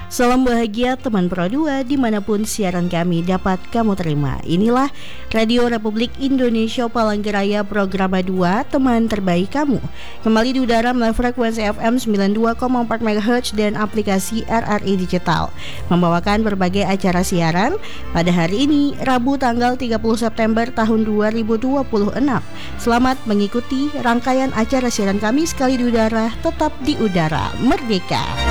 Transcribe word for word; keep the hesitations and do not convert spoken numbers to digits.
Salam bahagia teman Pro dua dimanapun siaran kami dapat kamu terima. Inilah Radio Republik Indonesia Palangkaraya Program dua, teman terbaik kamu. Kembali di udara melalui frekuensi F M sembilan puluh dua koma empat megahertz dan aplikasi R R I Digital, membawakan berbagai acara siaran pada hari ini Rabu tanggal tiga puluh September tahun dua ribu dua puluh enam. Selamat mengikuti rangkaian acara siaran kami sekali di udara, tetap di udara merdeka.